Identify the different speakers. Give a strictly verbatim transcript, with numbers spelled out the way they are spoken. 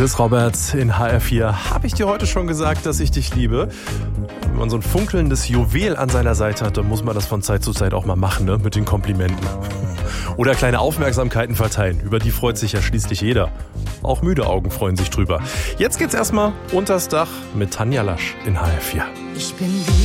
Speaker 1: Chris Roberts in H R vier. Habe ich dir heute schon gesagt, dass ich dich liebe? Wenn man so ein funkelndes Juwel an seiner Seite hat, dann muss man das von Zeit zu Zeit auch mal machen, ne? Mit den Komplimenten. Oder kleine Aufmerksamkeiten verteilen. Über die freut sich ja schließlich jeder. Auch müde Augen freuen sich drüber. Jetzt geht's erstmal unters Dach mit Tanja Lasch in H R vier.
Speaker 2: Ich bin wie